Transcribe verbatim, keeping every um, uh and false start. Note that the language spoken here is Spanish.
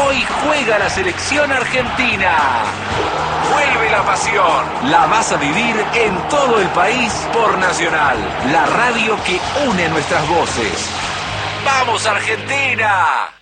Hoy juega la selección argentina. Vuelve la pasión. La vas a vivir en todo el país por Nacional, la radio que une nuestras voces. ¡Vamos, Argentina!